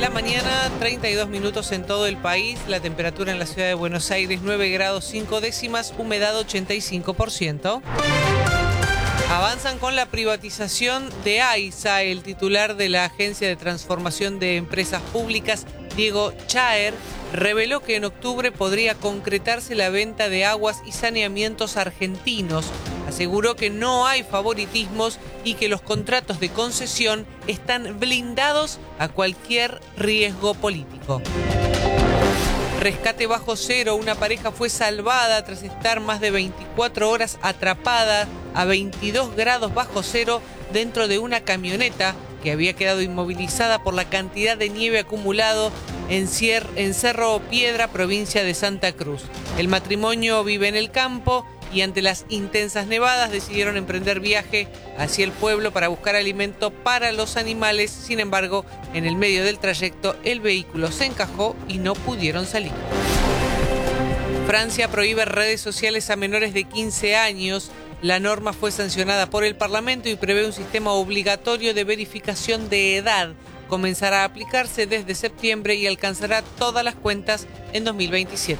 la mañana, 32 minutos en todo el país. La temperatura en la ciudad de Buenos Aires, 9 grados 5 décimas, humedad 85%. Avanzan con la privatización de AISA. El titular de la Agencia de Transformación de Empresas Públicas, Diego Chaer, reveló que en octubre podría concretarse la venta de aguas y saneamientos argentinos. Aseguró que no hay favoritismos y que los contratos de concesión están blindados a cualquier riesgo político. Rescate bajo cero. Una pareja fue salvada tras estar más de 24 horas atrapada a 22 grados bajo cero dentro de una camioneta que había quedado inmovilizada por la cantidad de nieve acumulado en Cerro Piedra, provincia de Santa Cruz. El matrimonio vive en el campo y ante las intensas nevadas decidieron emprender viaje hacia el pueblo para buscar alimento para los animales. Sin embargo, en el medio del trayecto el vehículo se encajó y no pudieron salir. Francia prohíbe redes sociales a menores de 15 años. La norma fue sancionada por el Parlamento y prevé un sistema obligatorio de verificación de edad. Comenzará a aplicarse desde septiembre y alcanzará todas las cuentas en 2027.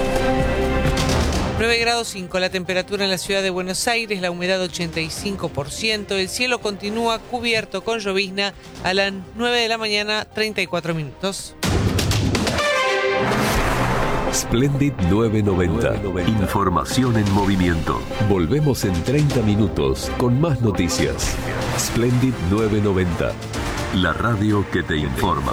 9 grados 5 la temperatura en la ciudad de Buenos Aires, la humedad 85%. El cielo continúa cubierto con llovizna a las 9 de la mañana, 34 minutos. Splendid 990. Información en movimiento. Volvemos en 30 minutos con más noticias. Splendid 990. La radio que te informa.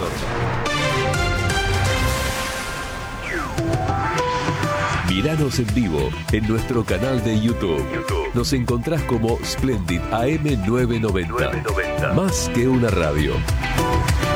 Míranos en vivo en nuestro canal de YouTube. Nos encontrás como Splendid AM 990. Más que una radio.